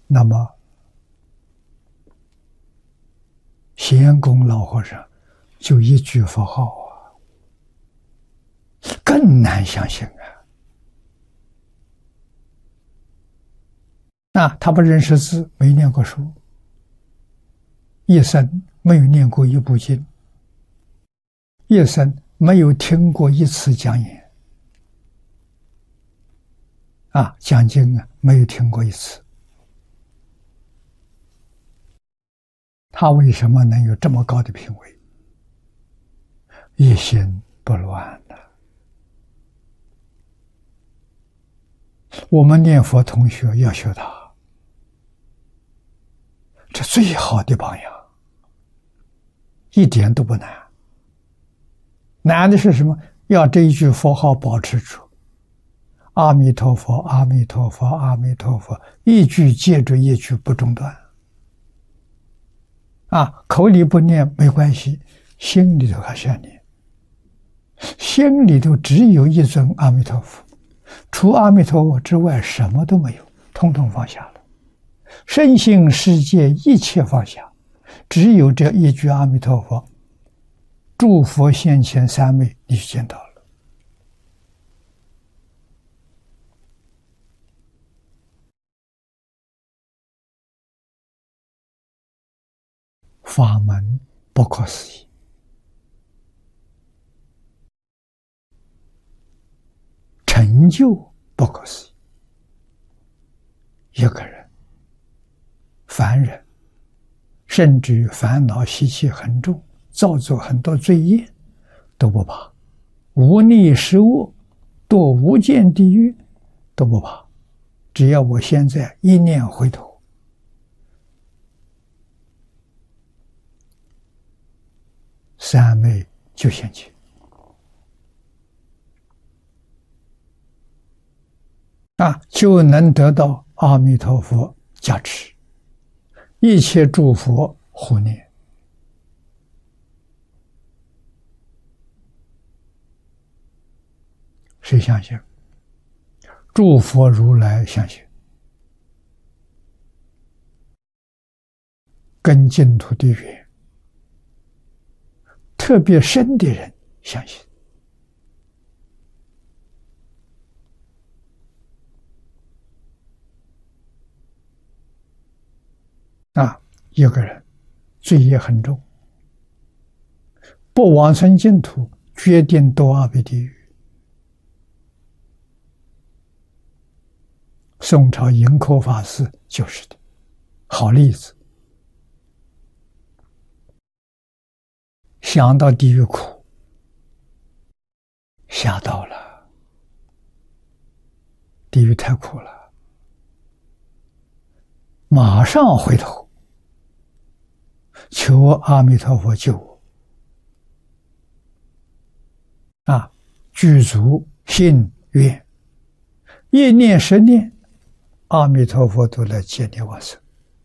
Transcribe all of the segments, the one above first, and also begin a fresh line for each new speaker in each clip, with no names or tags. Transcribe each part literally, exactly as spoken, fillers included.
那么贤公老和尚就一句佛号啊，更难相信啊！啊，他不认识字，没念过书，一生没有念过一部经，一生没有听过一次讲演，啊，讲经啊，没有听过一次。他为什么能有这么高的品位？一心不乱的。我们念佛同学要学他，这最好的榜样，一点都不难。难的是什么？要这一句佛号保持住，阿弥陀佛，阿弥陀佛，阿弥陀佛，一句接着一句不中断。啊，口里不念没关系，心里头还是要念。心里头只有一尊阿弥陀佛，除阿弥陀佛之外什么都没有，统统放下了。身心世界一切放下，只有这一句阿弥陀佛，诸佛现前三昧，你就见到了。法门不可思议，成就不可思议。一个人，凡人，甚至于烦恼习气很重，造作很多罪业，都不怕，无逆失恶，堕无间地狱都不怕，只要我现在一念回头，三昧就现前。啊，就能得到阿弥陀佛加持，一切诸佛护念。谁相信？诸佛如来相信，跟净土的缘特别深的人相信。啊，一个人罪业很重，不往生净土，决定堕阿鼻地狱。宋朝盈科法师就是的好例子。想到地狱苦，吓到了，地狱太苦了，马上回头求阿弥陀佛救我。啊，具足信愿，一念十念，阿弥陀佛都来接你往生。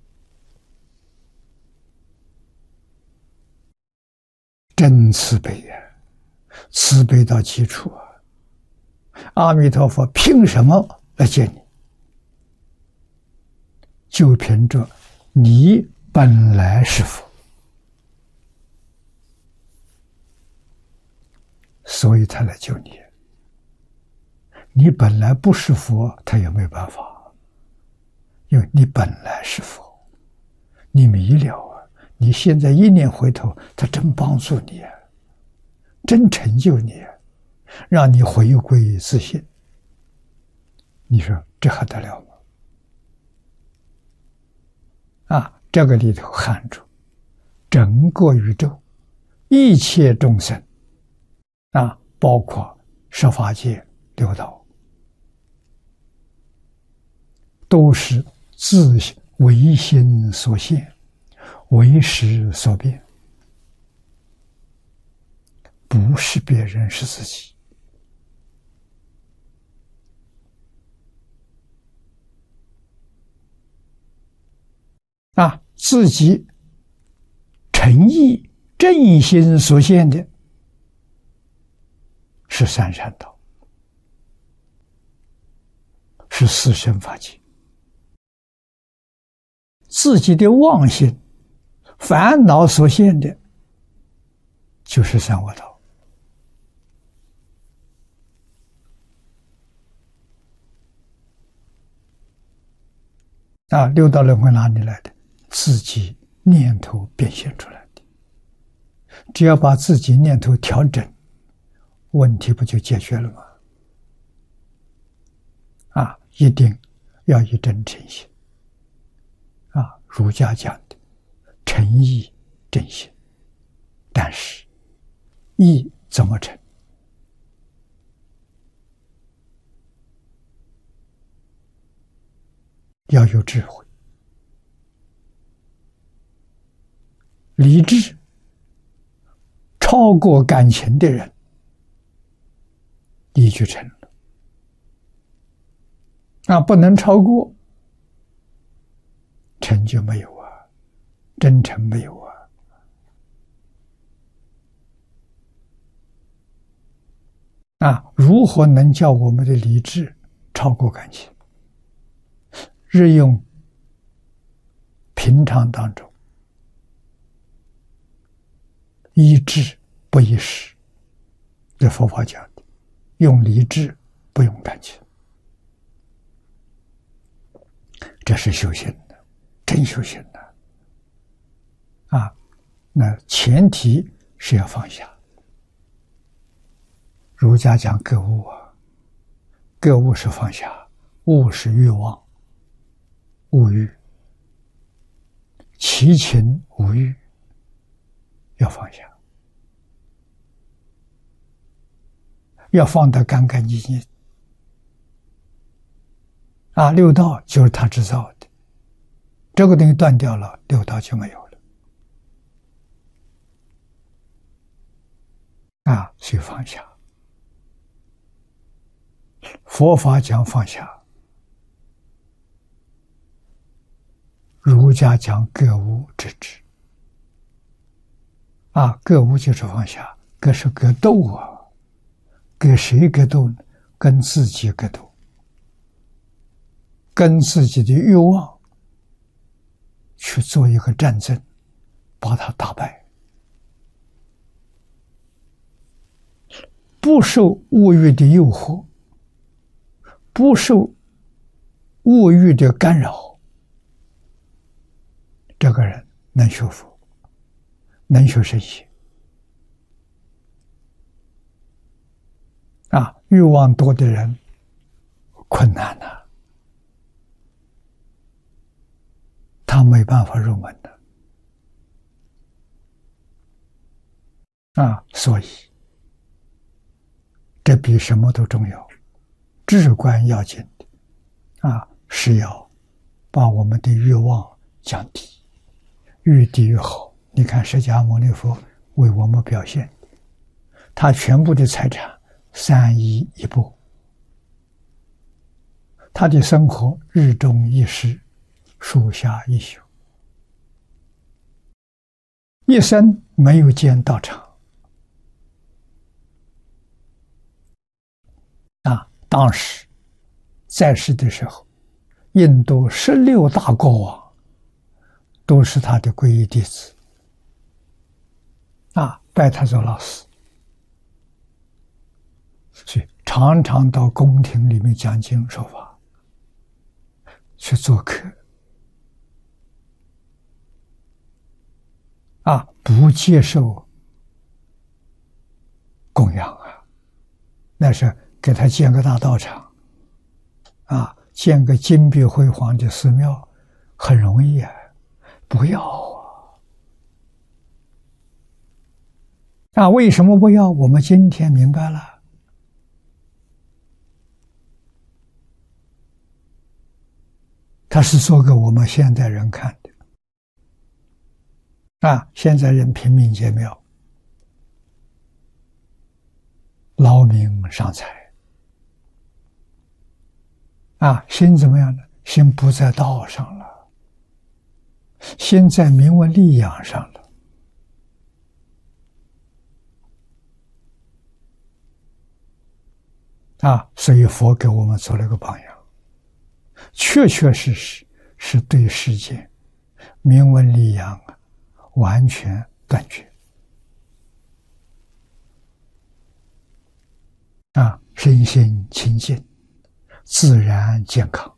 真慈悲呀、啊，慈悲到极处啊！阿弥陀佛凭什么来接你？就凭着你本来是佛，所以他来救你。你本来不是佛，他也没办法，因为你本来是佛，你迷了啊！你现在一念回头，他真帮助你啊，真成就你啊，让你回归自信。你说这还得了吗？啊，这个里头含着整个宇宙一切众生啊，包括十法界六道，都是自唯心所现，为识所变，不是别人，是自己。啊，自己诚意正心所现的是三善道，是四圣法界。 自己的妄心、烦恼所现的，就是三恶道。啊，六道轮回哪里来的？自己念头变现出来的。只要把自己念头调整，问题不就解决了吗？啊，一定要一真诚心。啊，儒家讲的诚意正心，但是意怎么成？要有智慧，理智超过感情的人，意就成了。啊，不能超过，成就没有啊，真诚没有啊。啊，如何能叫我们的理智超过感情？日用平常当中，依智不依识，这佛法讲的，用理智不用感情，这是修行的，真修行的啊！那前提是要放下。儒家讲格物啊，格物是放下，物是欲望。无欲，其情无欲，要放下，要放得干干净净。啊，六道就是他制造的，这个东西断掉了，六道就没有了。啊，所以放下。佛法讲放下。儒家讲格物致知，啊，格物就是放下，格是格斗啊，跟谁格斗呢？跟自己格斗，跟自己的欲望去做一个战争，把它打败，不受物欲的诱惑，不受物欲的干扰。这个人能学佛，能学圣贤。啊，欲望多的人困难了，他没办法入门的。啊，所以这比什么都重要，至关要紧的啊，是要把我们的欲望降低。越低越好。你看释迦牟尼佛为我们表现，他全部的财产三衣一钵，他的生活日中一食，树下一宿，一生没有见道场。啊，当时在世的时候，印度十六大国王都是他的皈依弟子，啊，拜他做老师，所以常常到宫廷里面讲经说法，去做客，啊，不接受供养啊，那是给他建个大道场，啊，建个金碧辉煌的寺庙，很容易啊。不要啊！啊，为什么不要？我们今天明白了。他是做给我们现代人看的。啊，现在人平民皆庙，劳民伤财。啊，心怎么样呢？心不在道上了。心在名闻利养上了，啊，所以佛给我们做了个榜样，确确实实是对世界名闻利养完全断绝啊，身心清净，自然健康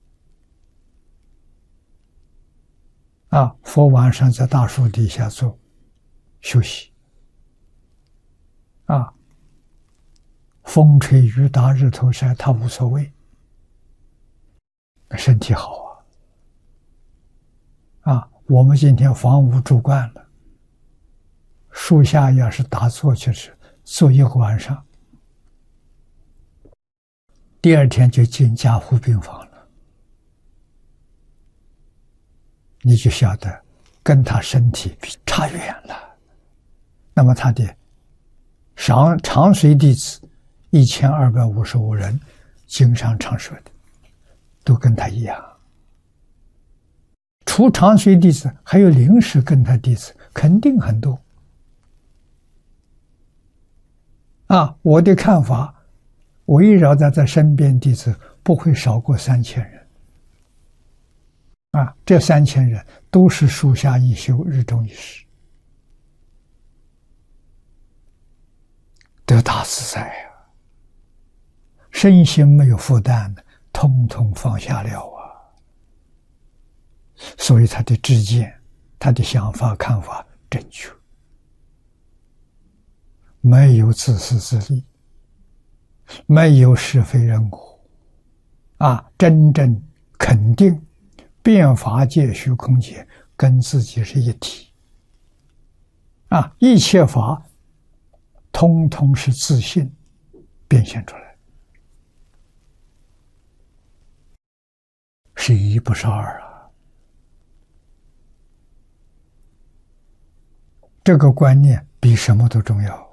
啊。佛晚上在大树底下做休息啊，风吹雨打日头晒他无所谓，身体好啊。啊，我们今天房屋住惯了，树下要是打坐去是坐一个晚上，第二天就进加护病房了，你就晓得跟他身体比差远了。那么他的长长随弟子一千二百五十五人，经上常说的，都跟他一样。除长随弟子，还有临时跟他弟子，肯定很多。啊，我的看法，围绕在他身边弟子不会少过三千人。啊，这三千人都是树下一宿，日中一时，得大自在呀、啊，身心没有负担的，通通放下了啊。所以他的知见，他的想法看法正确，没有自私自利，没有是非人我，啊，真正肯定变法界虚空界跟自己是一体，啊，一切法通通是自信变现出来，是一不是二啊。这个观念比什么都重要。